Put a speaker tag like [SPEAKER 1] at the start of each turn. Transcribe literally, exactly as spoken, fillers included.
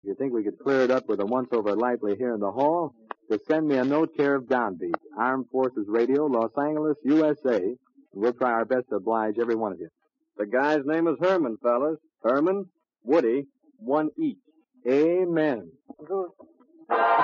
[SPEAKER 1] If you think we could clear it up with a once-over lightly here in the hall, just send me a note care of Downbeat, Armed Forces Radio, Los Angeles, U S A, and we'll try our best to oblige every one of you.
[SPEAKER 2] The guy's name is Herman, fellas. Herman, Woody, one each.
[SPEAKER 1] Amen.
[SPEAKER 3] Good.